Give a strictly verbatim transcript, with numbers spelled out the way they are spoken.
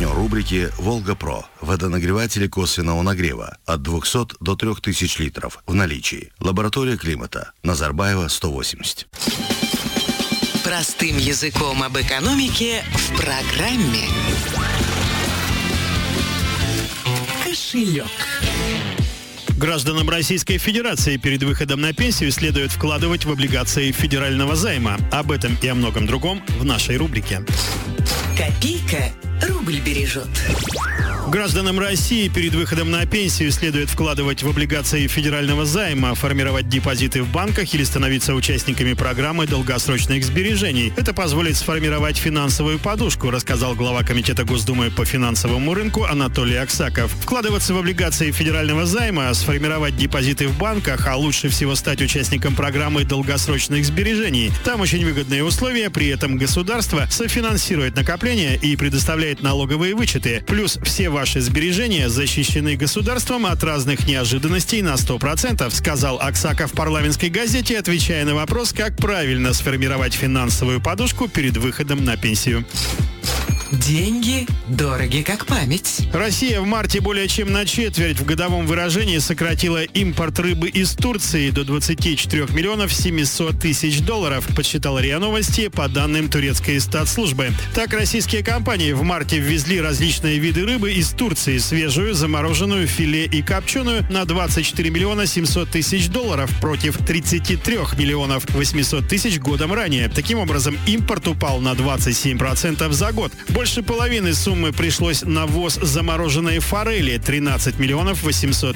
Партнер рубрики «Волга-Про». Водонагреватели косвенного нагрева от двухсот до трёх тысяч литров в наличии. Лаборатория климата. Назарбаева, сто восемьдесят. Простым языком об экономике в программе «Кошелек». Гражданам Российской Федерации перед выходом на пенсию следует вкладывать в облигации федерального займа. Об этом и о многом другом в нашей рубрике. Копейка рубль бережет. Гражданам России перед выходом на пенсию следует вкладывать в облигации федерального займа, формировать депозиты в банках или становиться участниками программы долгосрочных сбережений. Это позволит сформировать финансовую подушку, рассказал глава Комитета Госдумы по финансовому рынку Анатолий Аксаков. Вкладываться в облигации федерального займа, сформировать депозиты в банках, а лучше всего стать участником программы долгосрочных сбережений. Там очень выгодные условия, при этом государство софинансирует накопления и предоставляет налоговые вычеты. Плюс все ваши сбережения защищены государством от разных неожиданностей на сто процентов, сказал Аксаков в парламентской газете, отвечая на вопрос, как правильно сформировать финансовую подушку перед выходом на пенсию. Деньги дороги как память. Россия в марте более чем на четверть в годовом выражении сократила импорт рыбы из Турции до двадцати четырёх миллионов семисот тысяч долларов, подсчитала РИА Новости по данным турецкой статслужбы. Так, российские компании в марте ввезли различные виды рыбы из Турции, свежую, замороженную, филе и копченую, на двадцать четыре миллиона семьсот тысяч долларов против тридцати трёх миллионов восьмисот тысяч годом ранее. Таким образом, импорт упал на двадцать семь процентов за год. Больше половины суммы пришлось на ввоз замороженной форели – тринадцать миллионов восемьсот